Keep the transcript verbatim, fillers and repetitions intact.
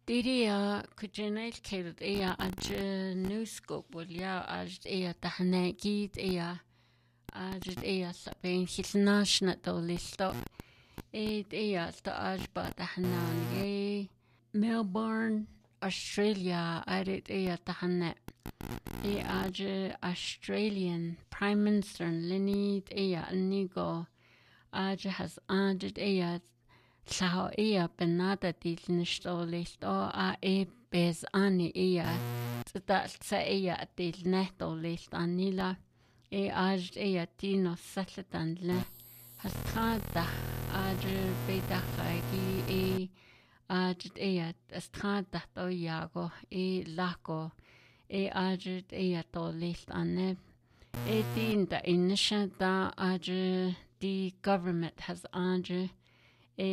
Diria kujenel keret ea aj newscope ya aj ea tahnagid ea aj ea saben hilnashna tolisto ed ea sta aj ba tahnan ye Melbourne Australia arit ea tahna e aj Australian Prime Minister Lenny ea nigo aj has aj ea Sao ea penada til nistolito a e bez ani ea tsa tsa ea til netolist anila e aj ea tino saletan le hastrada aj beta khagi e aj ea astrada to yago e lako e aj ea tolist ane e tinda inishada aj the government has aj